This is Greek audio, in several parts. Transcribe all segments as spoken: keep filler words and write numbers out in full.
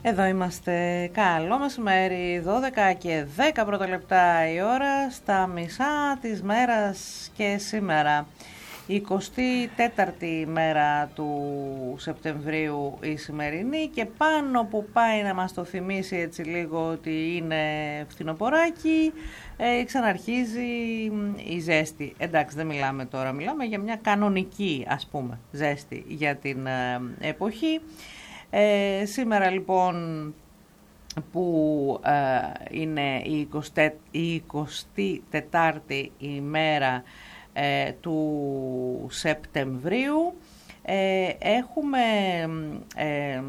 Εδώ είμαστε. Καλό μεσημέρι, δώδεκα και δέκα πρώτα λεπτά η ώρα, στα μισά της μέρας και σήμερα. εικοστή τέταρτη μέρα του Σεπτεμβρίου η σημερινή και πάνω που πάει να μας το θυμίσει έτσι λίγο ότι είναι φθινοποράκι, ε, ξαναρχίζει η ζέστη. Εντάξει, δεν μιλάμε τώρα, μιλάμε για μια κανονική ας πούμε ζέστη για την ε, εποχή. Ε, σήμερα λοιπόν που ε, είναι η εικοστή τέταρτη ημέρα ε, του Σεπτεμβρίου, ε, έχουμε ε,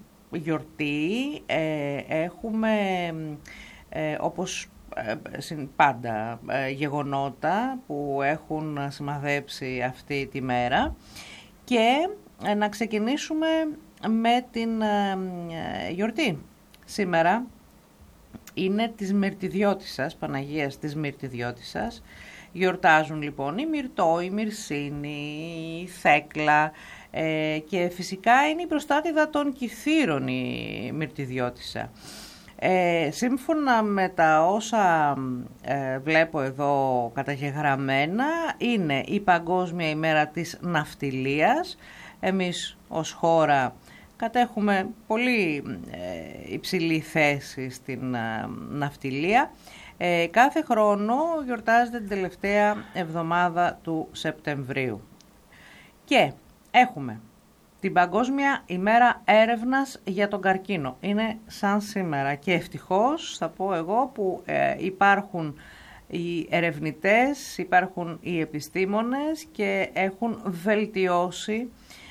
γιορτή, ε, έχουμε ε, όπως ε, πάντα ε, γεγονότα που έχουν σημαδέψει αυτή τη μέρα και ε, να ξεκινήσουμε με την ε, γιορτή. Σήμερα είναι της Μυρτιδιώτισσας, Παναγίας της Μυρτιδιώτισσας. Γιορτάζουν λοιπόν η Μυρτώ, η Μυρσίνη, η Θέκλα ε, και φυσικά είναι η προστάτηδα των Κυθύρων η Μυρτιδιώτισσα. Ε, σύμφωνα με τα όσα ε, βλέπω εδώ καταγεγραμμένα, είναι η Παγκόσμια ημέρα της ναυτιλίας. Εμείς ως χώρα κατέχουμε πολύ ε, υψηλή θέση στην ε, ναυτιλία. Ε, κάθε χρόνο γιορτάζεται την τελευταία εβδομάδα του Σεπτεμβρίου. Και έχουμε την Παγκόσμια ημέρα έρευνας για τον καρκίνο. Είναι σαν σήμερα και ευτυχώς θα πω εγώ που ε, υπάρχουν οι ερευνητές, υπάρχουν οι επιστήμονες και έχουν βελτιώσει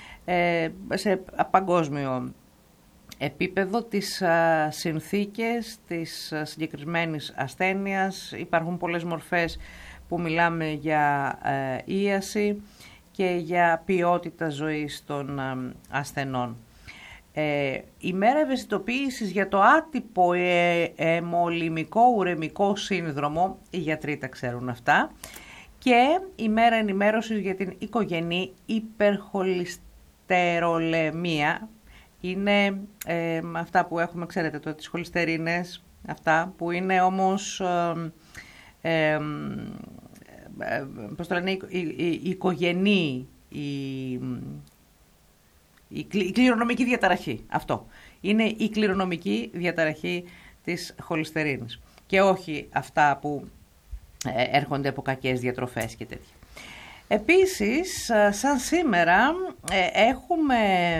σε παγκόσμιο επίπεδο τις συνθήκες της συγκεκριμένης ασθένειας. Υπάρχουν πολλές μορφές που μιλάμε για ίαση και για ποιότητα ζωής των ασθενών. Ε, η μέρα ευαισθητοποίησης για το άτυπο ε, αιμολυμικό ουρεμικό σύνδρομο, οι γιατροί τα ξέρουν αυτά, και η μέρα ενημέρωσης για την οικογενή υπερχολυστερολεμία. Είναι ε, αυτά που έχουμε, ξέρετε, το, τις χολυστερίνες, αυτά που είναι όμως, ε, ε, ε, πώς το λένε, η, η, η οικογενή, η, η, η κληρονομική διαταραχή. Αυτό είναι η κληρονομική διαταραχή της χολυστερίνης και όχι αυτά που ε, έρχονται από κακές διατροφές και τέτοια. Επίσης, σαν σήμερα, ε, έχουμε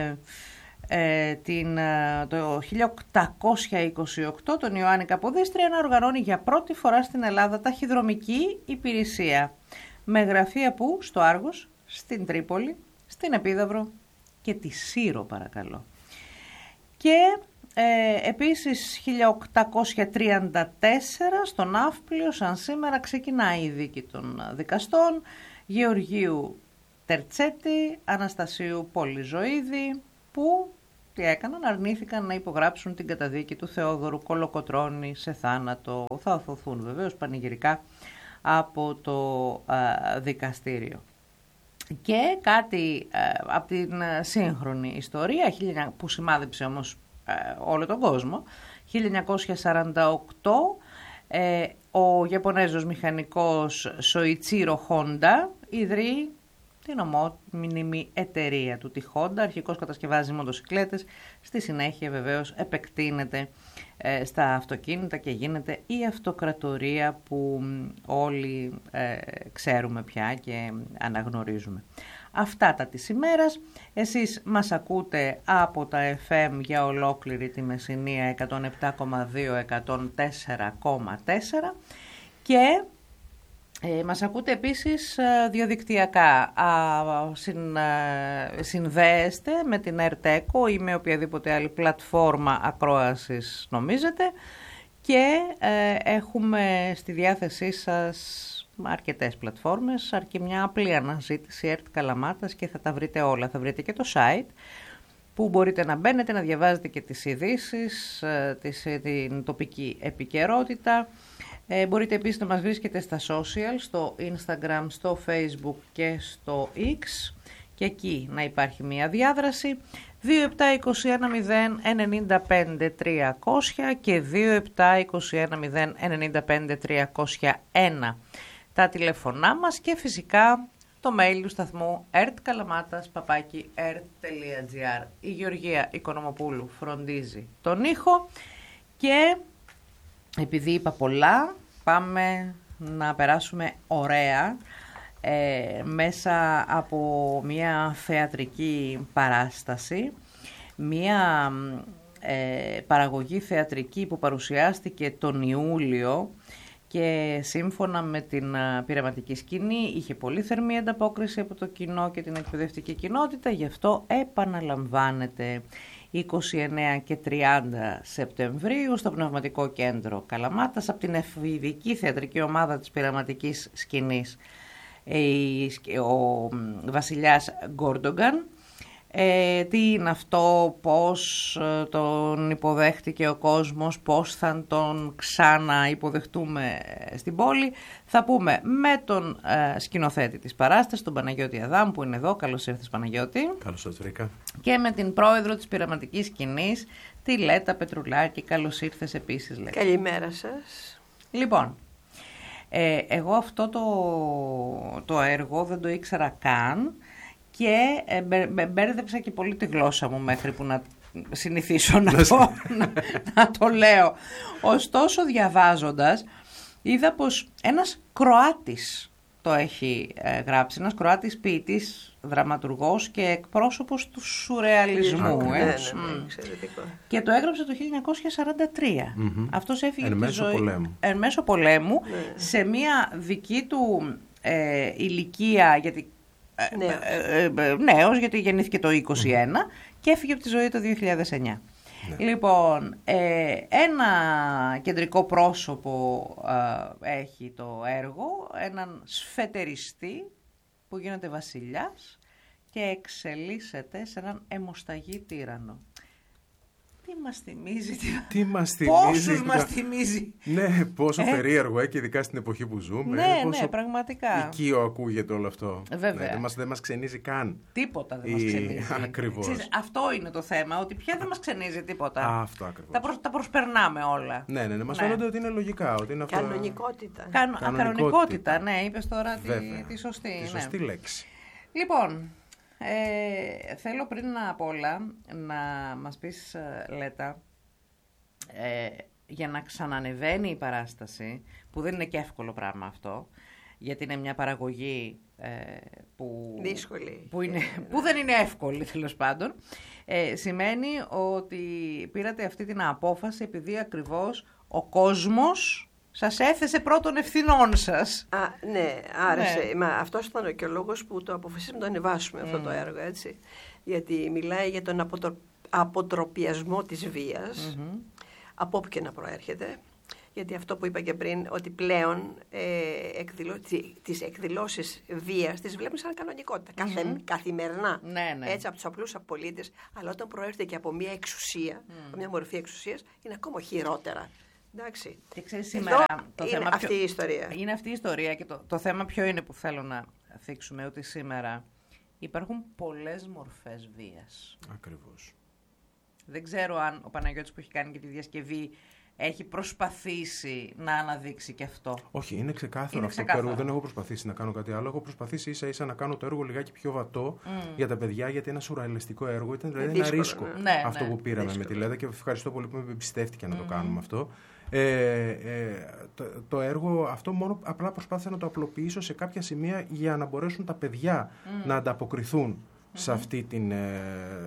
ε, την, το χίλια οκτακόσια είκοσι οκτώ τον Ιωάννη Καποδίστρια να οργανώνει για πρώτη φορά στην Ελλάδα ταχυδρομική υπηρεσία με γραφεία που στο Άργος, στην Τρίπολη, στην Επίδαυρο και τη Σύρο παρακαλώ. Και ε, επίσης χίλια οκτακόσια τριάντα τέσσερα στον Ναύπλιο σαν σήμερα ξεκινάει η δίκη των δικαστών Γεωργίου Τερτσέτη, Αναστασίου Πολυζωίδη, που τι έκαναν, αρνήθηκαν να υπογράψουν την καταδίκη του Θεόδωρου Κολοκοτρώνη σε θάνατο. Θα οθωθούν βεβαίως πανηγυρικά από το α, δικαστήριο. Και κάτι α, από την σύγχρονη ιστορία, που σημάδεψε όμως α, όλο τον κόσμο, χίλια εννιακόσια σαράντα οκτώ, ε, ο Ιαπωνέζος μηχανικός Σοϊτσίρο Χόντα ιδρύει την ομώνυμη εταιρεία του, τη Honda. Αρχικώς κατασκευάζει μοτοσικλέτες, στη συνέχεια βεβαίως επεκτείνεται ε, στα αυτοκίνητα και γίνεται η αυτοκρατορία που όλοι ε, ξέρουμε πια και αναγνωρίζουμε. Αυτά τα της ημέρας. Εσείς μας ακούτε από τα εφ εμ για ολόκληρη τη Μεσσηνία εκατόν επτά κόμμα δύο, εκατόν τέσσερα κόμμα τέσσερα και Ε, μας ακούτε επίσης διαδικτυακά. Α, συν, συνδέεστε με την ΕΡΤΕΚΟ ή με οποιαδήποτε άλλη πλατφόρμα ακρόασης νομίζετε και ε, έχουμε στη διάθεσή σας αρκετές πλατφόρμες, αρκεί μια απλή αναζήτηση ΕΡΤ Καλαμάτας και θα τα βρείτε όλα. Θα βρείτε και το site που μπορείτε να μπαίνετε, να διαβάζετε και τις ειδήσεις, την τοπική επικαιρότητα. Ε, μπορείτε επίσης να μας βρίσκετε στα social, στο Instagram, στο Facebook και στο X και εκεί να υπάρχει μια διάδραση. δύο επτά είκοσι ένα μηδέν ενενήντα πέντε τριακόσια και δύο επτά είκοσι ένα μηδέν ενενήντα πέντε τριακόσια ένα τα τηλεφωνά μας και φυσικά το mail του σταθμού ερτκαλαμάτας παπάκι ερτ τελεία τζι άρ. Η Γεωργία Οικονομοπούλου φροντίζει τον ήχο και επειδή είπα πολλά, πάμε να περάσουμε ωραία ε, μέσα από μια θεατρική παράσταση, μια ε, παραγωγή θεατρική που παρουσιάστηκε τον Ιούλιο και σύμφωνα με την πειραματική σκηνή είχε πολύ θερμή ανταπόκριση από το κοινό και την εκπαιδευτική κοινότητα, γι' αυτό επαναλαμβάνεται είκοσι εννέα και τριάντα Σεπτεμβρίου στο Πνευματικό Κέντρο Καλαμάτας από την εφηβική θεατρική ομάδα της πειραματικής σκηνής ο Βασιλιάς Γκόρντογκαν. Ε, τι είναι αυτό, πώς τον υποδέχτηκε ο κόσμος, πώς θα τον ξανά υποδεχτούμε στην πόλη. Θα πούμε με τον ε, σκηνοθέτη της παράστασης, τον Παναγιώτη Αδάμ, που είναι εδώ. Καλώς ήρθες, Παναγιώτη. Καλώς σας βρήκα. Και με την πρόεδρο της πειραματικής σκηνής, τη Λέτα Πετρουλάκη. Καλώς ήρθες επίσης, Λέτα. Καλημέρα σας. Λοιπόν, ε, εγώ αυτό το, το έργο δεν το ήξερα καν. Και μπε, μπέρδεψα και πολύ τη γλώσσα μου μέχρι που να συνηθίσω να το, να, να το λέω. Ωστόσο, διαβάζοντας, είδα πως ένας Κροάτης το έχει ε, γράψει, ένας Κροάτης ποιητής, δραματουργός και εκπρόσωπος του σουρεαλισμού. Ναι, ε. ναι, ναι, mm. Και το έγραψε το χίλια εννιακόσια σαράντα τρία. Mm-hmm. Αυτός έφυγε εν τη μέσω ζωή πολέμου. εν μέσω πολέμου ναι. σε μια δική του ε, ηλικία, γιατί νέος. Ε, ε, νέος, γιατί γεννήθηκε το είκοσι ένα mm. και έφυγε από τη ζωή το δύο χιλιάδες εννιά. Ναι. Λοιπόν, ε, ένα κεντρικό πρόσωπο ε, έχει το έργο, έναν σφετεριστή που γίνεται βασιλιάς και εξελίσσεται σε έναν αιμοσταγή τύραννο. Τι μας θυμίζει, τι, τι μας θυμίζει, πόσους μας θυμίζει. Ναι, πόσο ε? περίεργο, ε, και ειδικά στην εποχή που ζούμε. Ναι, πόσο ναι, πραγματικά. οικείο ακούγεται όλο αυτό. Βέβαια. Ναι, δεν, μας, δεν μας ξενίζει καν. Τίποτα δεν Η... μας ξενίζει. Ακριβώς. Ξέρεις, αυτό είναι το θέμα, ότι πια δεν μας ξενίζει τίποτα. Α, αυτό ακριβώς. Τα, προ, τα προσπερνάμε όλα. Ναι, ναι, ναι, μας ναι. φαίνονται ότι είναι λογικά. Ότι είναι αυτό... Κανονικότητα. Καν, κανονικότητα, ναι, είπες τώρα τη, τη σωστή. Τη σωστή ναι. λέξη. Λοιπόν, ε, θέλω πριν απ' όλα να μας πεις, Λέτα, Ε, για να ξανανεβαίνει η παράσταση, που δεν είναι και εύκολο πράγμα αυτό, γιατί είναι μια παραγωγή ε, που, δύσκολη. Που, είναι, που δεν είναι εύκολη, τέλος πάντων, ε, σημαίνει ότι πήρατε αυτή την απόφαση επειδή ακριβώς ο κόσμος σας έθεσε πρώτων ευθυνών σας. Α, ναι, άρεσε. Ναι. Μα αυτός ήταν και ο λόγος που το αποφασίσαμε να το ανεβάσουμε mm. αυτό το έργο, έτσι. Γιατί μιλάει για τον αποτρο... αποτροπιασμό της βίας, mm-hmm. από όπου και να προέρχεται, γιατί αυτό που είπα και πριν, ότι πλέον ε, εκδηλώ, τις εκδηλώσεις βίας τις βλέπουμε σαν κανονικότητα, mm-hmm. καθε, καθημερινά, ναι, ναι. έτσι από τους απλούς πολίτες, αλλά όταν προέρχεται και από μια εξουσία, mm. από μια μορφή εξουσίας, είναι ακόμα χειρότερα. Εντάξει. Και ξέρεις, σήμερα το είναι θέμα αυτή ποιο... η ιστορία. Είναι αυτή η ιστορία και το, το θέμα ποιο είναι που θέλω να θίξουμε, ότι σήμερα υπάρχουν πολλές μορφές βίας. Ακριβώς. Δεν ξέρω αν ο Παναγιώτης που έχει κάνει και τη διασκευή έχει προσπαθήσει να αναδείξει και αυτό. Όχι, είναι ξεκάθαρο είναι αυτό ξεκάθαρο. το έργο. Δεν έχω προσπαθήσει να κάνω κάτι άλλο. Έχω προσπαθήσει ίσα ίσα να κάνω το έργο λιγάκι πιο βατό mm. για τα παιδιά, γιατί ένα σουρεαλιστικό έργο ήταν δηλαδή δύσκολο, ένα ρίσκο. Ναι. Αυτό ναι, που πήραμε δύσκολο. με τη Λέτα και ευχαριστώ πολύ που με εμπιστεύτηκε να mm. το κάνουμε αυτό. Ε, ε, το, το έργο αυτό μόνο απλά προσπάθησα να το απλοποιήσω σε κάποια σημεία για να μπορέσουν τα παιδιά mm. να ανταποκριθούν mm-hmm. σε, αυτή την, ε,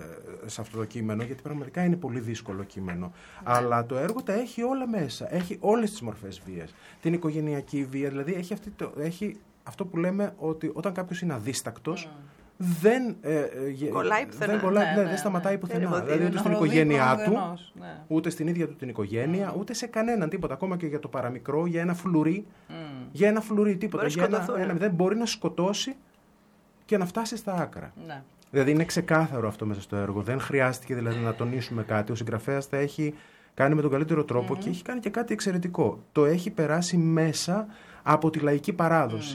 σε αυτό το κείμενο, γιατί πραγματικά είναι πολύ δύσκολο κείμενο. Mm. Αλλά το έργο τα έχει όλα μέσα. Έχει όλες τις μορφές βίας. Την οικογενειακή βία, δηλαδή έχει, αυτή το, έχει αυτό που λέμε ότι όταν κάποιος είναι αδίστακτος, mm. δεν, ε, κολλάει δεν, κολλάει, ναι, ναι, ναι, δεν σταματάει ναι. πουθενά. Ναι, δηλαδή ούτε στην προδί, οικογένειά του, ναι. ούτε στην ίδια του την οικογένεια, mm. ούτε σε κανέναν τίποτα. Ακόμα και για το παραμικρό, για ένα φλουρί, mm. για ένα φλουρί τίποτα. Για ένα, ένα, δεν μπορεί να σκοτώσει και να φτάσει στα άκρα. Ναι. Δηλαδή είναι ξεκάθαρο αυτό μέσα στο έργο. Δεν χρειάστηκε δηλαδή να τονίσουμε κάτι. Ο συγγραφέας τα έχει κάνει με τον καλύτερο τρόπο mm-hmm. και έχει κάνει και κάτι εξαιρετικό. Το έχει περάσει μέσα από τη λαϊκή παράδοση. Mm.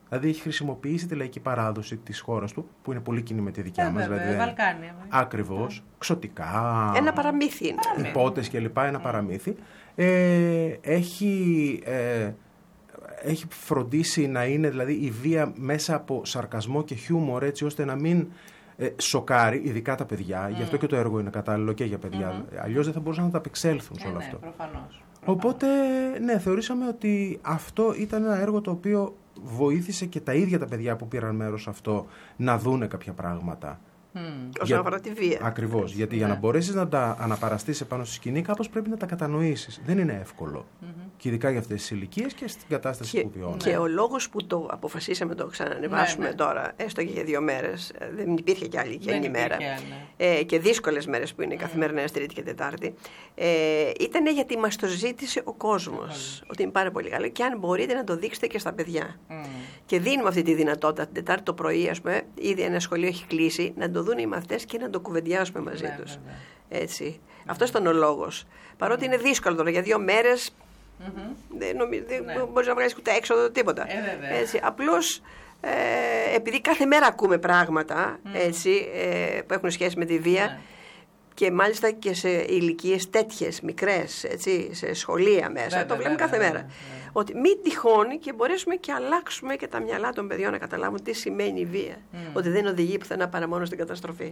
Δηλαδή έχει χρησιμοποιήσει τη λαϊκή παράδοση της χώρας του, που είναι πολύ κοινή με τη δικιά ε, μας. βέβαια, δηλαδή, Βαλκάνια. Ακριβώς. Yeah. Ξωτικά. Ένα παραμύθι είναι. Υπότες κλπ. Ένα mm. παραμύθι. Ε, έχει, ε, έχει φροντίσει να είναι δηλαδή η βία μέσα από σαρκασμό και χιούμορ, έτσι ώστε να μην ε, σοκάρει, ειδικά τα παιδιά. Mm. Γι' αυτό και το έργο είναι κατάλληλο και για παιδιά. Mm-hmm. Αλλιώς δεν θα μπορούσαν να τα απεξέλθουν σε όλο ε, αυτό. Ναι, προφανώς. Οπότε, ναι, θεωρήσαμε ότι αυτό ήταν ένα έργο το οποίο βοήθησε και τα ίδια τα παιδιά που πήραν μέρος σε αυτό να δούνε κάποια πράγματα. Mm. Όσον αφορά τη βία. Ακριβώς. Γιατί yeah. για να μπορέσεις να τα αναπαραστείς επάνω στη σκηνή, κάπως πρέπει να τα κατανοήσεις. Δεν είναι εύκολο. Mm-hmm. Και ειδικά για αυτές τις ηλικίες και στην κατάσταση και, που βιώνουν. Και ο λόγος που το αποφασίσαμε να το ξανανεβάσουμε ναι, ναι. τώρα, έστω και για δύο μέρες, δεν υπήρχε κι άλλη εκείνη μέρα. Ναι. Ε, και δύσκολες μέρες που είναι mm. καθημερινές, Τρίτη και Τετάρτη. Ε, ήταν γιατί μας το ζήτησε ο κόσμος. Mm. Ότι είναι πάρα πολύ καλό και αν μπορείτε να το δείξετε και στα παιδιά. Mm. Και δίνουμε αυτή τη δυνατότητα την Τετάρτη το πρωί, ας πούμε, ήδη ένα σχολείο έχει κλείσει, να το δουν οι μαθητές και να το κουβεντιάσουμε μαζί ναι, τους. Ναι, ναι. Έτσι. Mm. Αυτός ήταν ο λόγος. Παρότι mm. είναι δύσκολο τώρα για δύο μέρες, mm-hmm. δεν, νομι... ναι. δεν μπορείς να βγάλεις ούτε έξοδο τίποτα. Ε, έτσι. Απλώς ε, επειδή κάθε μέρα ακούμε πράγματα mm. έτσι, ε, που έχουν σχέση με τη βία ναι. και μάλιστα και σε ηλικίες τέτοιες μικρές, έτσι, σε σχολεία μέσα, βέβαια, το βλέπουμε κάθε βέβαια, μέρα. Βέβαια. Ότι μην τυχόν και μπορέσουμε και αλλάξουμε και τα μυαλά των παιδιών να καταλάβουν τι σημαίνει η βία. Mm. Ότι δεν οδηγεί πουθενά παρά μόνο στην καταστροφή.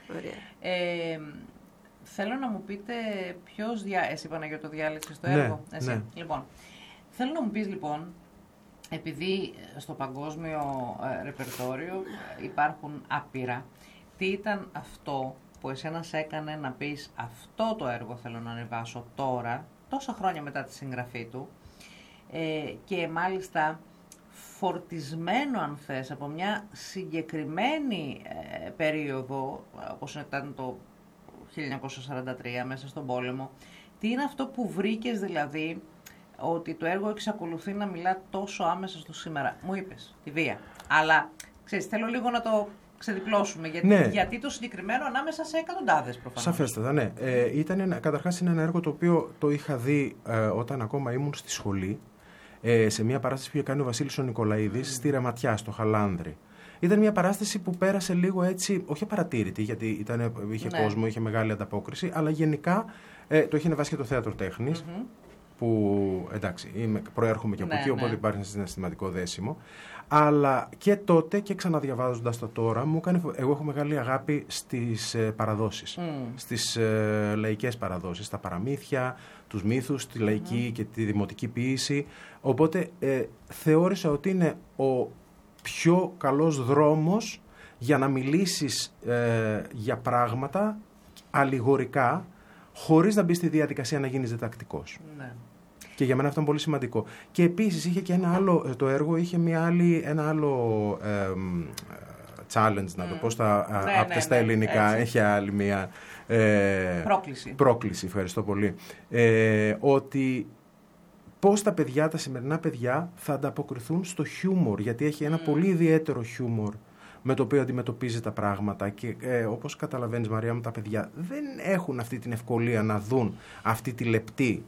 Ε, θέλω να μου πείτε ποιος διά... Εσύ Παναγιώτο διάλεξες το ναι, έργο. Εσύ. Ναι. Λοιπόν, θέλω να μου πεις λοιπόν, επειδή στο παγκόσμιο ε, ρεπερτόριο υπάρχουν άπειρα, τι ήταν αυτό που εσένα σε έκανε να πεις αυτό το έργο θέλω να ανεβάσω τώρα, τόσα χρόνια μετά τη συγγραφή του, ε, και μάλιστα φορτισμένο αν θες από μια συγκεκριμένη ε, περίοδο, όπως ήταν το χίλια εννιακόσια σαράντα τρία μέσα στον πόλεμο. Τι είναι αυτό που βρήκες δηλαδή ότι το έργο εξακολουθεί να μιλά τόσο άμεσα στο σήμερα? Μου είπες τη βία, αλλά ξέρεις, θέλω λίγο να το ξεδιπλώσουμε, γιατί, ναι. γιατί το συγκεκριμένο ανάμεσα σε εκατοντάδες προφανώς. Σαφέστατα, ναι. Ε, ήταν, καταρχάς είναι ένα έργο το οποίο το είχα δει ε, όταν ακόμα ήμουν στη σχολή, ε, σε μια παράσταση που είχε κάνει ο Βασίλης ο Νικολαίδης mm. στη Ρεματιά, στο Χαλάνδρη. Ήταν μια παράσταση που πέρασε λίγο έτσι, όχι απαρατήρητη, γιατί ήταν, είχε ναι. κόσμο, είχε μεγάλη ανταπόκριση, αλλά γενικά ε, το είχε ανεβάσει και το Θέατρο Τέχνης, mm-hmm. που εντάξει, είμαι, προέρχομαι και από ναι, εκεί, οπότε ναι. υπάρχει ένα συναισθηματικό δέσιμο. Αλλά και τότε και ξαναδιαβάζοντας το τώρα, μου έκανε, εγώ έχω μεγάλη αγάπη στις ε, παραδόσεις, mm. στις ε, λαϊκές παραδόσεις, στα παραμύθια, τους μύθους, τη λαϊκή mm. και τη δημοτική ποίηση. Οπότε ε, θεώρησα ότι είναι ο πιο καλός δρόμος για να μιλήσεις ε, για πράγματα αλληγορικά, χωρίς να μπει στη διαδικασία να γίνεις διδακτικός. Ναι. Και για μένα αυτό είναι πολύ σημαντικό. Και επίσης είχε και ένα άλλο, το έργο είχε μια άλλη, ένα άλλο ε, challenge, να το πω στα, ναι, από ναι, στα ναι, ελληνικά, έτσι. Έχει άλλη μια ε, πρόκληση. πρόκληση, ευχαριστώ πολύ. Ε, ότι πώς τα παιδιά, τα σημερινά παιδιά θα ανταποκριθούν στο χιούμορ, γιατί έχει ένα mm. πολύ ιδιαίτερο χιούμορ με το οποίο αντιμετωπίζει τα πράγματα και ε, όπως καταλαβαίνεις Μαρία μου, τα παιδιά δεν έχουν αυτή την ευκολία να δουν αυτή τη λεπτή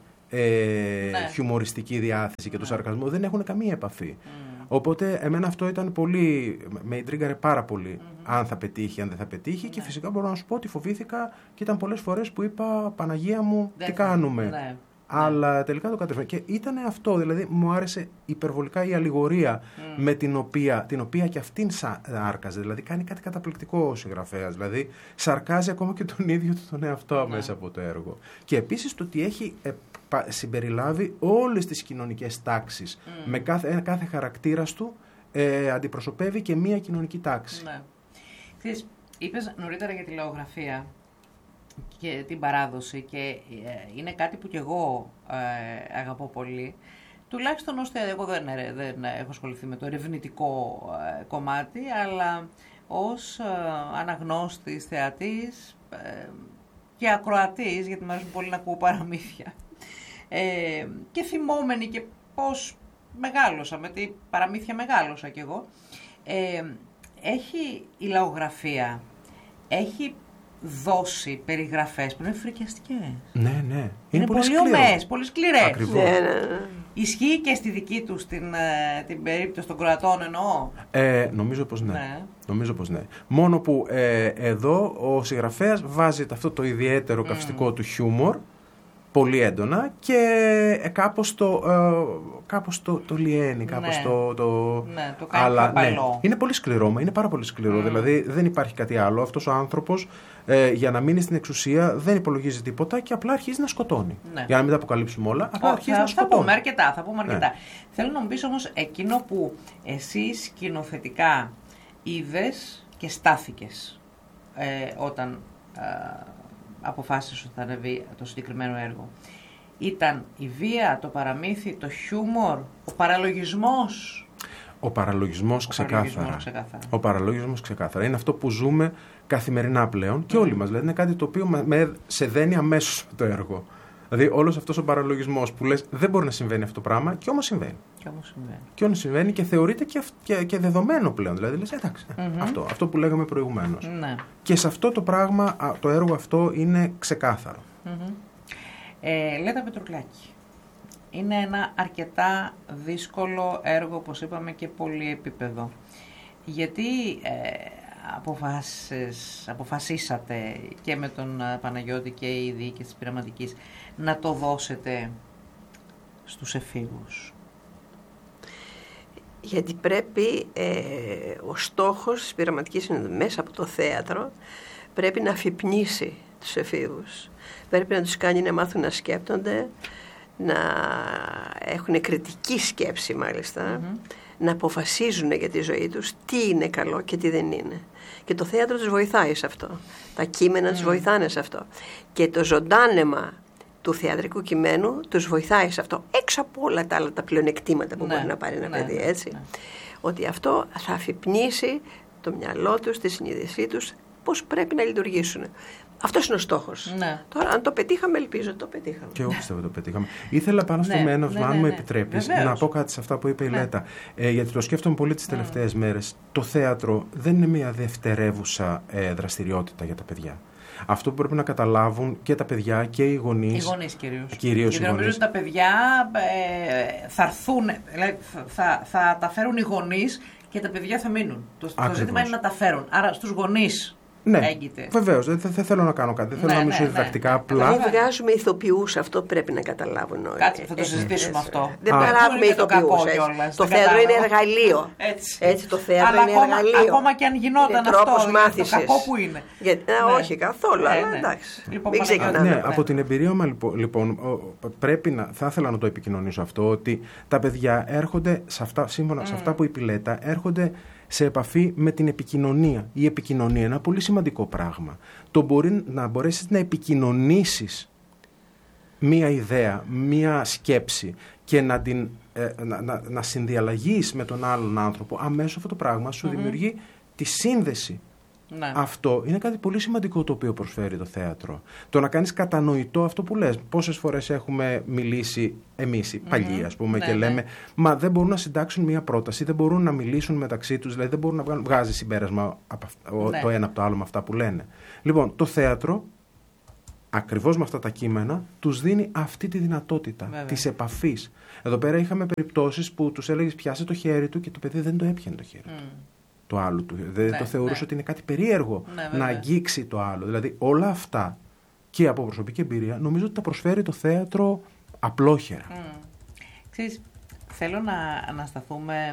ε, ναι. χιουμοριστική διάθεση και ναι. του σαρκασμού, δεν έχουν καμία επαφή. Mm. Οπότε εμένα αυτό ήταν πολύ, με ιντρίγκαρε πάρα πολύ mm-hmm. αν θα πετύχει, αν δεν θα πετύχει ναι. και φυσικά μπορώ να σου πω ότι φοβήθηκα και ήταν πολλές φορές που είπα Παναγία μου δεν τι θα, κάνουμε. Ναι. Αλλά τελικά το κατέφερα. Και ήταν αυτό, δηλαδή μου άρεσε υπερβολικά η αλληγορία mm. με την οποία, την οποία και αυτήν άρκαζε. Δηλαδή κάνει κάτι καταπληκτικό ο συγγραφέας. Δηλαδή σαρκάζει ακόμα και τον ίδιο του τον εαυτό mm. μέσα από το έργο. Και επίσης το ότι έχει ε, πα, συμπεριλάβει όλες τις κοινωνικές τάξεις. Mm. Με κάθε, κάθε χαρακτήρας του ε, αντιπροσωπεύει και μία κοινωνική τάξη. Ναι. Ξέρεις, είπες νωρίτερα για τη λαογραφία και την παράδοση και είναι κάτι που κι εγώ ε, αγαπώ πολύ, τουλάχιστον ώστε εγώ δεν, δεν έχω ασχοληθεί με το ερευνητικό ε, κομμάτι, αλλά ως ε, αναγνώστης, θεατής ε, και ακροατής, γιατί μου αρέσουν πολύ να ακούω παραμύθια ε, και θυμόμενη και πώς μεγάλωσα, με τι παραμύθια μεγάλωσα κι εγώ, ε, έχει η λαογραφία, έχει δώσει περιγραφές που είναι φρικιαστικές. Ναι, ναι. Είναι, Είναι πολύ, πολύ σκληρό. ομαίες, πολύ σκληρές. Ακριβώς. Ναι, ναι, ναι. Ισχύει και στη δική τους την, ε, την περίπτωση των κροατών εννοώ. Ε, νομίζω πως ναι. Ναι. Νομίζω πως ναι. Μόνο που ε, εδώ ο συγγραφέας βάζει αυτό το ιδιαίτερο καυστικό του χιούμορ πολύ έντονα και ε, κάπως το, ε, κάπως το, το λιένει, κάπως Ναι. το, το... Ναι, το κάνει Αλλά, πιο ναι, παλό. είναι πολύ σκληρό, είναι πάρα πολύ σκληρό. Mm. Δηλαδή δεν υπάρχει κάτι άλλο. Αυτός ο άνθρωπος ε, για να μείνει στην εξουσία δεν υπολογίζει τίποτα και απλά αρχίζει να σκοτώνει. Ναι. Για να μην τα αποκαλύψουμε όλα, απλά Ω, αρχίζει θα, να θα σκοτώνει. πούμε αρκετά, θα πούμε αρκετά. Ναι. Θέλω να μου πεις όμως εκείνο που εσύ σκηνοθετικά είδες και στάθηκες ε, όταν ε, αποφάσισες ότι θα ανεβεί το συγκεκριμένο έργο. Ήταν η βία, το παραμύθι, το χιούμορ, ο παραλογισμός. Ο παραλογισμός ξεκάθαρα. παραλογισμός ξεκάθαρα. Ο παραλογισμός ξεκάθαρα. Είναι αυτό που ζούμε καθημερινά πλέον και όλοι μας. Δηλαδή είναι κάτι το οποίο με, με σε δένει αμέσως με το έργο. Δηλαδή όλος αυτός ο παραλογισμός που λες δεν μπορεί να συμβαίνει αυτό το πράγμα και όμως συμβαίνει. Και όμως συμβαίνει. Και όμως συμβαίνει και θεωρείται και, και, και δεδομένο πλέον. Δηλαδή λες εντάξει, Mm-hmm. αυτό, αυτό που λέγαμε προηγουμένως. Ναι. Και σε αυτό το πράγμα, α, το έργο αυτό είναι ξεκάθαρο. Mm-hmm. Ε, Λέτα Πετροκλάκη. Είναι ένα αρκετά δύσκολο έργο, όπως είπαμε, και πολυεπίπεδο. Γιατί ε, αποφάσισες, αποφασίσατε και με τον ε, Παναγιώτη και η διοίκηση της Πειραματικής να το δώσετε στους εφήβους? Γιατί πρέπει ε, ο στόχος της Πειραματικής είναι μέσα από το θέατρο, πρέπει να αφυπνίσει τους εφήβους. Πρέπει να τους κάνει να μάθουν να σκέπτονται, να έχουν κριτική σκέψη μάλιστα, mm-hmm. να αποφασίζουν για τη ζωή τους τι είναι καλό και τι δεν είναι. Και το θέατρο τους βοηθάει σε αυτό. Τα κείμενα mm. τους βοηθάνε σε αυτό. Και το ζωντάνεμα του θεατρικού κειμένου τους βοηθάει σε αυτό. Έξω από όλα τα άλλα τα πλεονεκτήματα που ναι, μπορεί να πάρει ένα ναι, παιδί, έτσι. Ναι. Ότι αυτό θα αφυπνίσει το μυαλό τους, τη συνείδησή τους, πώς πρέπει να λειτουργήσουν. Αυτός είναι ο στόχος. Ναι. Τώρα, αν το πετύχαμε, ελπίζω ότι το πετύχαμε. Και εγώ πιστεύω ότι το πετύχαμε. Ήθελα πάνω στο ναι, μένος, ναι, αν ναι, μου ναι. επιτρέπεις, Βεβαίως. να πω κάτι σε αυτά που είπε η ναι. Λέτα. Ε, γιατί το σκέφτομαι πολύ τις τελευταίες mm. μέρες. Το θέατρο δεν είναι μια δευτερεύουσα ε, δραστηριότητα για τα παιδιά. Αυτό που πρέπει να καταλάβουν και τα παιδιά και οι γονείς. Οι γονείς κυρίως. κυρίως Γιατί νομίζω ότι τα παιδιά ε, θα έρθουν, δηλαδή θα, θα τα φέρουν οι γονείς και τα παιδιά θα μείνουν. Το, το ζήτημα είναι να τα φέρουν. Άρα στους γονείς. Ναι, βεβαίως. Δεν, δεν θέλω να κάνω κάτι. Δεν θέλω ναι, να μιλήσω ναι, διδακτικά. Ναι. Απλά. Δεν βγάζουμε ηθοποιούς, αυτό πρέπει να καταλάβουν όλοι. Κάτσε, θα το συζητήσουμε ε, αυτό. Δεν παράγουμε ηθοποιούς. Το θέατρο είναι εργαλείο. Έτσι. Έτσι το θέατρο αλλά είναι ακόμα, εργαλείο. Ακόμα και αν γινόταν είναι αυτό, μάθησης. Το κακό που είναι. Για, ναι. Όχι καθόλου, αλλά ναι. εντάξει. Λοιπόν, μην ξεκινάμε. Ναι, ναι, από την εμπειρία μου λοιπόν, πρέπει να, θα ήθελα να το επικοινωνήσω αυτό, ότι τα παιδιά έρχονται, σε αυτά, σύμφωνα mm. σε αυτά που είπε η Λέτα, έρχονται σε επαφή με την επικοινωνία. Η επικοινωνία είναι ένα πολύ σημαντικό πράγμα. Το μπορεί να μπορέσεις να επικοινωνήσεις μία ιδέα, μία σκέψη και να, την, ε, να, να, να συνδιαλλαγείς με τον άλλον άνθρωπο, αμέσως αυτό το πράγμα σου mm-hmm. δημιουργεί τη σύνδεση. Ναι. Αυτό είναι κάτι πολύ σημαντικό το οποίο προσφέρει το θέατρο. Το να κάνεις κατανοητό αυτό που λες. Πόσες φορές έχουμε μιλήσει εμείς οι παλιοί, ας πούμε, ναι, και λέμε, ναι. μα δεν μπορούν να συντάξουν μία πρόταση, δεν μπορούν να μιλήσουν μεταξύ τους, δηλαδή δεν μπορούν να βγάλουν, βγάζει συμπέρασμα από αυ- ναι. το ένα από το άλλο με αυτά που λένε. Λοιπόν, το θέατρο, ακριβώς με αυτά τα κείμενα, τους δίνει αυτή τη δυνατότητα της επαφής. Εδώ πέρα είχαμε περιπτώσεις που τους έλεγες πιάσε το χέρι του και το παιδί δεν το έπιανε το χέρι του. Mm. Το άλλο του. Δεν ναι, το θεωρούσε ναι. ότι είναι κάτι περίεργο ναι, να αγγίξει το άλλο. Δηλαδή όλα αυτά και από προσωπική εμπειρία νομίζω ότι τα προσφέρει το θέατρο απλόχερα. Mm. Ξέρεις, θέλω να ανασταθούμε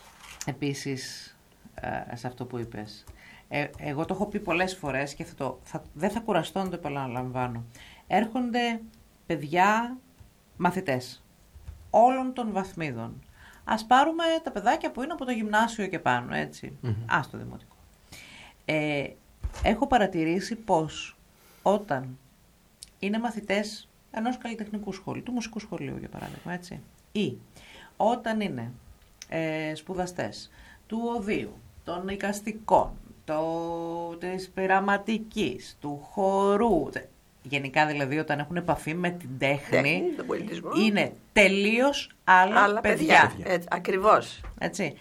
επίσης ε, σε αυτό που είπες. Ε, εγώ το έχω πει πολλές φορές και θα το, θα, δεν θα κουραστώ να το επαναλαμβάνω. Έρχονται παιδιά μαθητές όλων των βαθμίδων. Ας πάρουμε τα παιδάκια που είναι από το γυμνάσιο και πάνω, έτσι. Mm-hmm. Ας το δημοτικό. Ε, έχω παρατηρήσει πως όταν είναι μαθητές ενός καλλιτεχνικού σχολείου, του μουσικού σχολείου για παράδειγμα, έτσι, ή όταν είναι ε, σπουδαστές του οδείου, των εικαστικών, το, της πειραματικής, του χορού, γενικά δηλαδή όταν έχουν επαφή με την τέχνη, τέχνη τον πολιτισμό, είναι τελείως άλλα, άλλα παιδιά. παιδιά. Έτσι, ακριβώς. Έτσι.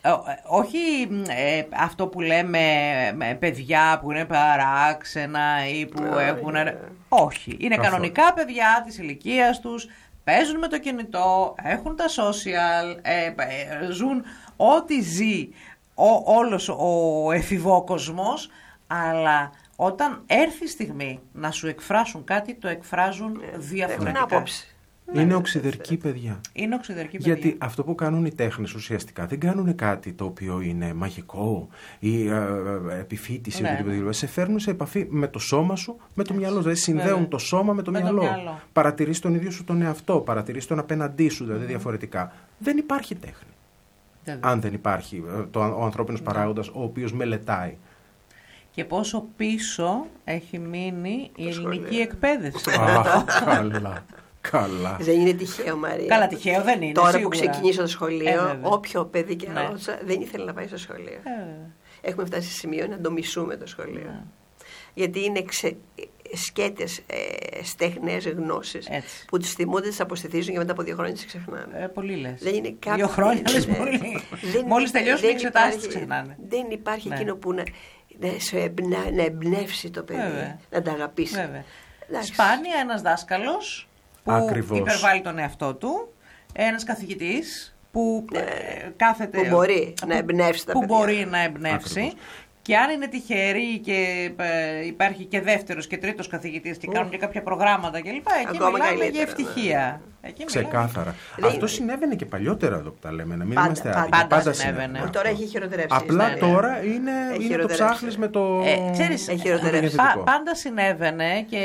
όχι ε, αυτό που λέμε ε, παιδιά που είναι παράξενα ή που yeah, έχουν... Yeah. Όχι, είναι καθώς. Κανονικά παιδιά της ηλικίας τους, παίζουν με το κινητό, έχουν τα social, ε, ε, ζουν ό,τι ζει ο, όλος ο εφηβόκοσμος, αλλά όταν έρθει η στιγμή να σου εκφράσουν κάτι, το εκφράζουν yeah. διαφορετικά. Έχουν άποψη. Είναι ναι, οξυδερκή παιδιά. Είναι οξυδερκή παιδιά. Γιατί αυτό που κάνουν οι τέχνες ουσιαστικά δεν κάνουν κάτι το οποίο είναι μαγικό ή ε, ε, επιφύτηση. Ναι, ναι. Σε φέρνουν σε επαφή με το σώμα σου, με το μυαλό. Δηλαδή συνδέουν ναι. το σώμα με το με μυαλό. μυαλό. Παρατηρείς τον ίδιο σου τον εαυτό, παρατηρείς τον απέναντί σου, δηλαδή mm. διαφορετικά. Δεν υπάρχει τέχνη. Δεν αν δεν υπάρχει το, ο ανθρώπινος ναι. παράγοντας ο οποίος μελετάει. Και πόσο πίσω έχει μείνει η ελληνική εκπαίδευση. Αχ, καλά. Καλά. Δεν είναι τυχαίο, Μαρία. Καλά, τυχαίο δεν είναι. Τώρα σίγουρα. Που ξεκινήσω το σχολείο, ε, όποιο παιδί και ναι. ρώτησα δεν ήθελε να πάει στο σχολείο. Ε, Έχουμε φτάσει σε σημείο να το μισούμε το σχολείο. Ναι. Γιατί είναι ξε... σκέτες, ε, στέχνες γνώσεις έτσι. Που τις θυμούνται, τις αποστηθίζουν και μετά από δύο χρόνια τις ξεχνάνε. Ε, πολύ λες. Δεν είναι κάποιο... Δύο χρόνια λες πολύ. Μόλις τελειώσουν οι εξετάσεις τις ξεχνάνε. Δεν υπάρχει ναι. εκείνο που να, να, εμπνε... να εμπνεύσει το παιδί, Βέβαια. Να τα αγαπήσει. Σπάνια ένας δάσκαλος που Ακριβώς. υπερβάλλει τον εαυτό του, ένας καθηγητής που ναι, κάθεται... Που μπορεί που, να εμπνεύσει τα που παιδιά. μπορεί να εμπνεύσει. Ακριβώς. Και αν είναι τυχεροί και ε, υπάρχει και δεύτερος και τρίτος καθηγητής και κάνουν και κάποια προγράμματα κλπ. Εκεί μιλάμε για ευτυχία. Ναι. Εκεί Ξεκάθαρα. Μιλάμε. Αυτό συνέβαινε και παλιότερα εδώ που τα λέμε. Να μην πάντα, είμαστε πάντα, πάντα, πάντα συνέβαινε. συνέβαινε. Τώρα έχει χειροτερεύσει. Απλά ναι. τώρα είναι, είναι το ψάχνεις με το... Ε, ξέρεις, έχει χειροτερεύσει. Πα, πάντα συνέβαινε και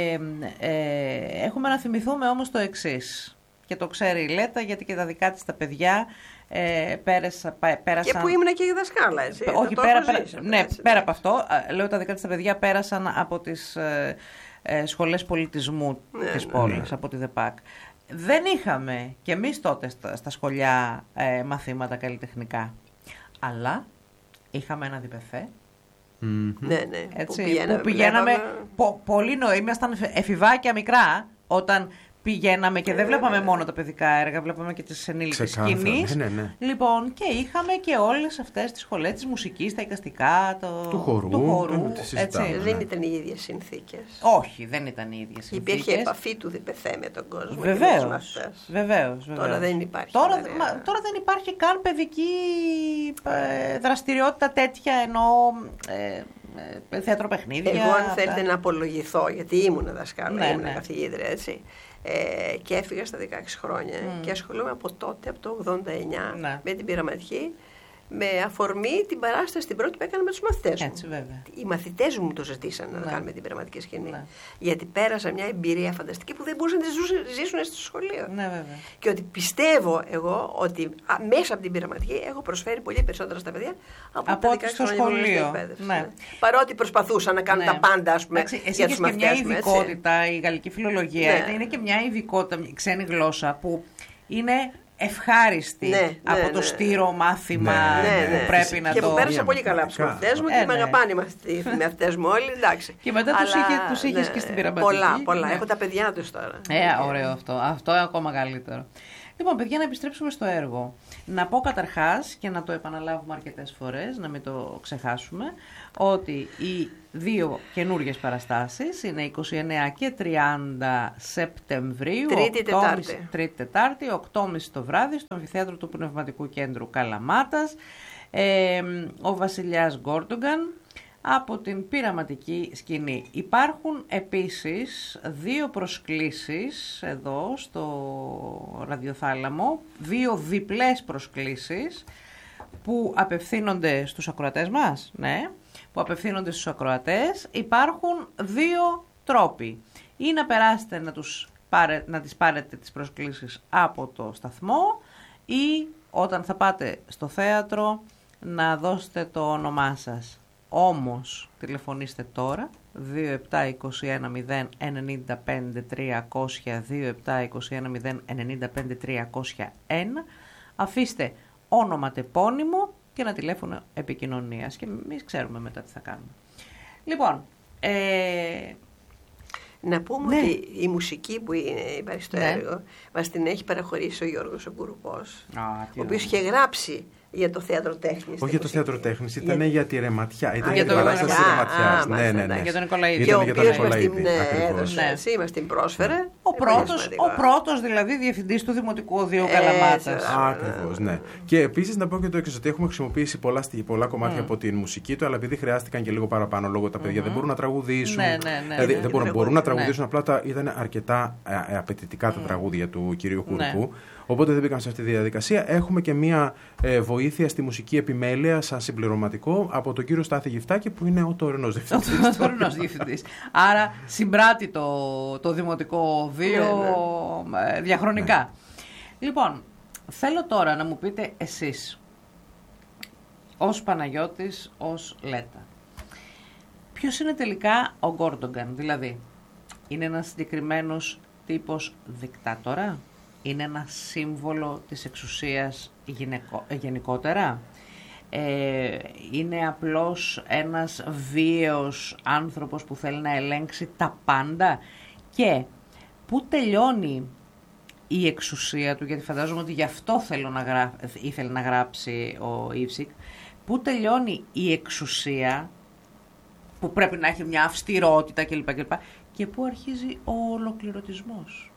ε, έχουμε να θυμηθούμε όμως το εξής. Και το ξέρει η Λέτα γιατί και τα δικά της τα παιδιά ε, πέρασα, πέρασαν... Και που ήμουν και η δασκάλα, έτσι. Όχι, πέρα, πέρα, ζήσει, ναι, έτσι, πέρα από αυτό, λέω τα δικά της τα παιδιά πέρασαν από τις ε, ε, σχολές πολιτισμού ναι, της ναι, πόλης, ναι. από τη ΔΕΠΑΚ. Δεν είχαμε κι εμείς τότε στα, στα σχολιά ε, μαθήματα καλλιτεχνικά, αλλά είχαμε ένα διπεφέ. Mm-hmm. Ναι, ναι. Έτσι, που πηγαίναμε, που πηγαίναμε πο, πολύ νωρί, ήμασταν εφηβάκια μικρά, όταν... Πηγαίναμε και δεν βλέπαμε μόνο τα παιδικά έργα, βλέπαμε και τις ενήλικες σκηνής. Ναι, ναι, ναι. Λοιπόν, και είχαμε και όλες αυτές τις σχολές της μουσικής, τα εικαστικά, το... του χορού. Του χορού έτσι. Ναι. Δεν ήταν οι ίδιες συνθήκες. Όχι, δεν ήταν οι ίδιες συνθήκες. Υπήρχε επαφή του διπεθέ με τον κόσμο. Βεβαίως, βεβαίως. Τώρα δεν υπάρχει. Τώρα, μα, τώρα δεν υπάρχει καν παιδική ε, δραστηριότητα τέτοια, ενώ... Ε, ε, θεατροπαιχνίδια. Εγώ αν θέλετε να απολογηθώ, γιατί ήμουν δασκάλα, ναι, ήμουν ναι. καθηγήτρια, έτσι. Ε, και έφυγα στα δεκαέξι χρόνια mm. και ασχολούμαι από τότε, από το ογδόντα εννιά, ναι. με την πειραματική, με αφορμή την παράσταση την πρώτη που έκανα με τους μαθητές μου. Έτσι, βέβαια. Οι μαθητές μου το ζητήσαν ναι. να κάνουμε την πειραματική σκηνή. Ναι. Γιατί πέρασα μια εμπειρία φανταστική που δεν μπορούσαν να τη ζήσουν στο σχολείο. Ναι, βέβαια. Και ότι πιστεύω εγώ ότι α, μέσα από την πειραματική έχω προσφέρει πολύ περισσότερα στα παιδιά από, από τα δεκαέξι χρόνια σχολείο. Ναι. Ναι. Παρότι προσπαθούσαν να κάνουν ναι. τα πάντα, ας πούμε, Άξι, για τους μαθητές μου. Έχει και μια ειδικότητα, έτσι. Η γαλλική φιλολογία ναι. είναι και μια ειδικότητα, μια ξένη γλώσσα που είναι ευχάριστη ναι, από ναι, το ναι. στήρο μάθημα ναι, ναι, που πρέπει ναι. να και το... Και που πέρασα πολύ καλά από τους μαθητές μου ε, και ναι. με αγαπάνε οι μαθητές μου όλοι, εντάξει. Και μετά τους, είχε, τους είχες ναι, και στην πειραματική. Πολλά, πολλά. Ναι. Έχω τα παιδιά τους τώρα. Ε, ωραίο αυτό. Αυτό είναι ακόμα καλύτερο. Λοιπόν, παιδιά, να επιστρέψουμε στο έργο. Να πω καταρχάς και να το επαναλάβουμε αρκετές φορές, να μην το ξεχάσουμε, ότι οι δύο καινούργιες παραστάσεις είναι είκοσι εννέα και τριάντα Σεπτεμβρίου, Τρίτη Τετάρτη. Τρίτη Τετάρτη, οκτώ και μισή το βράδυ, στο Αμφιθέατρο του Πνευματικού Κέντρου Καλαμάτας. Ε, ο Βασιλιάς Γκόρντογκαν από την πειραματική σκηνή. Υπάρχουν επίσης δύο προσκλήσεις εδώ στο ραδιοθάλαμο, δύο διπλές προσκλήσεις που απευθύνονται στους ακροατές μας, ναι, που απευθύνονται στους ακροατές. Υπάρχουν δύο τρόποι. Ή να περάσετε να, τους πάρε, να τις πάρετε τις προσκλήσεις από το σταθμό ή όταν θα πάτε στο θέατρο να δώσετε το όνομά σας. Όμως τηλεφωνήστε τώρα δύο επτά είκοσι ένα μηδέν ενενήντα πέντε τριακόσια, δύο επτά είκοσι ένα μηδέν ενενήντα πέντε τριακόσια ένα, αφήστε όνομα τεπώνυμο και ένα τηλέφωνο επικοινωνίας και εμείς ξέρουμε μετά τι θα κάνουμε. Λοιπόν, ε... να πούμε ναι. ότι η μουσική που είναι, υπάρχει στο ναι. έργο μας την έχει παραχωρήσει ο Γιώργος ο Κουρουπός, ο οποίος είχε γράψει Για το θέατρο τέχνης. Όχι για το θέατρο τέχνης, ήταν για, για τη ρεματιά. Ήταν Α, για την παράσταση της ρεματιάς. Ναι, ναι, ναι. Για τον Νικολαίδη. Ήταν για τον μας την Νικολαίδη. έδωσε, μας την πρόσφερε. Ο πρώτος, ο πρώτος δηλαδή διευθυντής του Δημοτικού Οδείου Καλαμάτας. Ακριβώς, ναι. Και επίσης να πω και το εξής, ότι έχουμε χρησιμοποιήσει πολλά, πολλά κομμάτια από την μουσική του, αλλά επειδή χρειάστηκαν και λίγο παραπάνω λόγω τα παιδιά δεν μπορούν να τραγουδήσουν. Δηλαδή δεν μπορούν να τραγουδήσουν, απλά ήταν αρκετά απαιτητικά τα τραγούδια του κυρίου Κουρκού. Οπότε δεν μπήκαμε σε αυτή τη διαδικασία. Έχουμε και μία ε, βοήθεια στη μουσική επιμέλεια σαν συμπληρωματικό από τον κύριο Στάθη Γυφτάκη που είναι ο τωρινός διευθυντής. Ο τωρινός διευθυντής. Άρα συμπράττει το, το Δημοτικό Οδείο ναι, ναι. διαχρονικά. Ναι. Λοιπόν, θέλω τώρα να μου πείτε εσείς, ως Παναγιώτης, ως Λέτα, ποιος είναι τελικά ο Γκόρντογκαν, δηλαδή είναι ένας συγκεκριμένος τύπος δικτάτορα? Είναι ένα σύμβολο της εξουσίας γυναικο, γενικότερα. Ε, είναι απλώς ένας βίαιος άνθρωπος που θέλει να ελέγξει τα πάντα. Και πού τελειώνει η εξουσία του, γιατί φαντάζομαι ότι γι' αυτό θέλω να γρά... ήθελε να γράψει ο Ίψικ, πού τελειώνει η εξουσία που πρέπει να έχει μια αυστηρότητα κλπ. κλπ. Και πού αρχίζει ο ολοκληρωτισμός.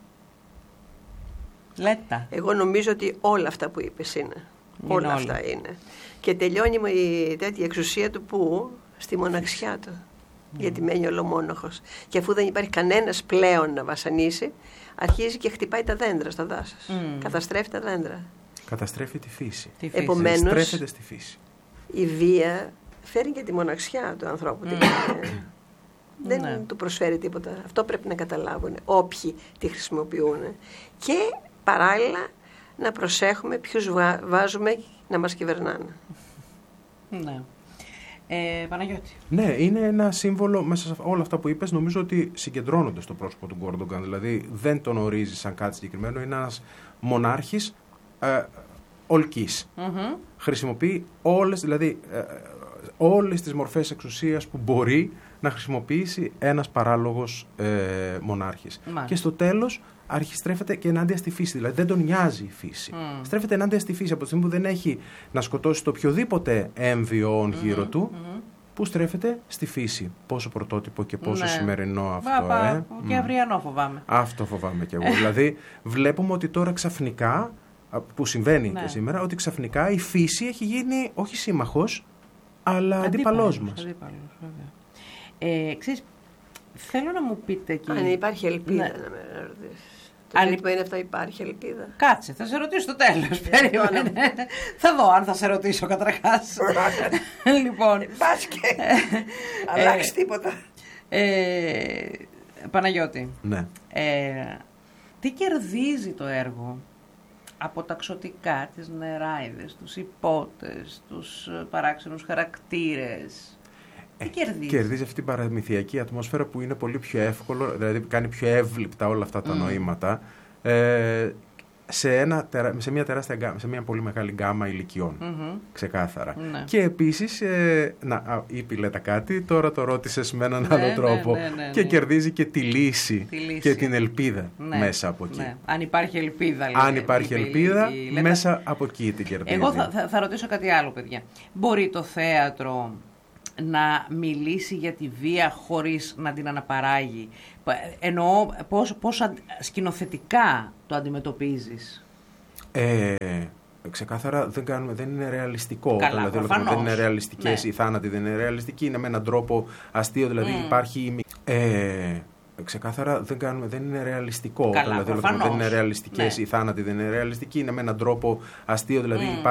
Λέτα. Εγώ νομίζω ότι όλα αυτά που είπες είναι. είναι όλα, όλα αυτά είναι. Και τελειώνει με η τέτοια εξουσία του που? Στη μοναξιά του. Mm. Γιατί μένει ολομόναχος. Και αφού δεν υπάρχει κανένας πλέον να βασανίσει, αρχίζει και χτυπάει τα δέντρα στα δάσος. Mm. Καταστρέφει τα δέντρα. Καταστρέφει τη φύση. Τη φύση. Επομένως, στρέφεται στη φύση. Η βία φέρει και τη μοναξιά του ανθρώπου. Mm. Δεν ναι. του προσφέρει τίποτα. Αυτό πρέπει να καταλάβουν όποιοι τη χρησιμοποιούν. Και παράλληλα να προσέχουμε ποιους βάζουμε να μας κυβερνάνε. Ναι. Ε, Παναγιώτη. Ναι, είναι ένα σύμβολο μέσα σε όλα αυτά που είπες. Νομίζω ότι συγκεντρώνονται στο πρόσωπο του Γκόρντογκαν. Δηλαδή δεν τον ορίζει σαν κάτι συγκεκριμένο. Είναι ένας μονάρχης ε, ολκής. Mm-hmm. Χρησιμοποιεί όλες, δηλαδή, ε, όλες τις μορφές εξουσίας που μπορεί να χρησιμοποιήσει ένας παράλογος ε, μονάρχης. Μάλιστα. Και στο τέλος αρχιστρέφεται και ενάντια στη φύση. Δηλαδή δεν τον νοιάζει η φύση. Mm. Στρέφεται ενάντια στη φύση από τη στιγμή που δεν έχει να σκοτώσει το οποιοδήποτε έμβιο γύρω mm-hmm. του, mm-hmm. που στρέφεται στη φύση. Πόσο πρωτότυπο και πόσο ναι. σημερινό αυτό. Πα, ε. Και αυριανό φοβάμαι. Αυτό φοβάμαι κι εγώ. Δηλαδή βλέπουμε ότι τώρα ξαφνικά, που συμβαίνει ναι. και σήμερα, ότι ξαφνικά η φύση έχει γίνει όχι σύμμαχος, αλλά αντίπαλός μας. Αντίπαλος, βέβαια. Ε, ξέρεις, θέλω να μου πείτε εκεί... Αν υπάρχει ελπίδα ναι. να με ρωτήσεις. Το αν είναι αυτό, υπάρχει ελπίδα. Κάτσε, θα σε ρωτήσω στο τέλος. Περίμενε. Θα δω αν θα σε ρωτήσω καταρχάς. Λοιπόν... Πας και αλλάξει τίποτα. Ε, Παναγιώτη. Ναι. Ε, τι κερδίζει το έργο από τα ξωτικά, τις νεράιδες, τους υπότες, τους παράξενους χαρακτήρες? Τι κερδίζει? Κερδίζει αυτή την παραμυθιακή ατμόσφαιρα που είναι πολύ πιο εύκολο, δηλαδή κάνει πιο εύληπτα όλα αυτά τα mm. νοήματα ε, σε, ένα, σε, μια τεράστια, σε μια πολύ μεγάλη γκάμα ηλικιών, mm-hmm. ξεκάθαρα. Ναι. Και επίσης, ε, να, είπε η Λέτα κάτι, τώρα το ρώτησες με έναν ναι, άλλο τρόπο ναι, ναι, ναι, και ναι. κερδίζει και τη λύση, τη λύση και την ελπίδα ναι, μέσα από εκεί. Ναι. Αν υπάρχει ελπίδα. Αν λέει, υπάρχει είπε, ελπίδα, η, η, μέσα από εκεί την κερδίζει. Εγώ θα, θα, θα ρωτήσω κάτι άλλο, παιδιά. Μπορεί το θέατρο να μιλήσει για τη βία χωρίς να την αναπαράγει? Εννοώ πώς, πώς σκηνοθετικά το αντιμετωπίζεις? Ε, ξεκάθαρα δεν, κάνουμε, δεν είναι ρεαλιστικό. Καλά, δηλαδή, δεν είναι ρεαλιστικές ναι. οι θάνατοι, δεν είναι ρεαλιστικοί. Είναι με έναν τρόπο αστείο, δηλαδή mm. υπάρχει... Ε, ξεκάθαρα δεν, κάνουμε, δεν είναι ρεαλιστικό. Καλά, δηλαδή, δεν είναι ρεαλιστικές ναι. οι θάνατοι, δεν είναι ρεαλιστικοί. Είναι με έναν τρόπο αστείο, δηλαδή mm.